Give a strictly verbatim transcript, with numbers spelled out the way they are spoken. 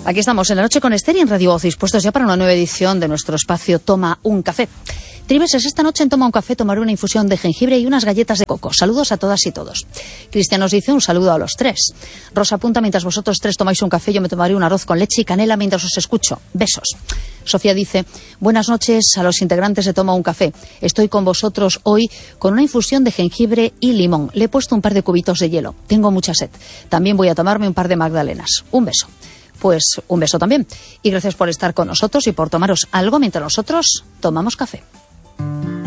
Aquí estamos en La Noche con Esther y en Radio Voz, dispuestos ya para una nueva edición de nuestro espacio Toma un Café. Tribeses, esta noche en Toma un Café tomaré una infusión de jengibre y unas galletas de coco. Saludos a todas y todos. Cristian nos dice un saludo a los tres. Rosa apunta, mientras vosotros tres tomáis un café, yo me tomaré un arroz con leche y canela mientras os escucho. Besos. Sofía dice, buenas noches a los integrantes de Toma un Café. Estoy con vosotros hoy con una infusión de jengibre y limón. Le he puesto un par de cubitos de hielo. Tengo mucha sed. También voy a tomarme un par de magdalenas. Un beso. Pues un beso también. Y gracias por estar con nosotros y por tomaros algo mientras nosotros tomamos café.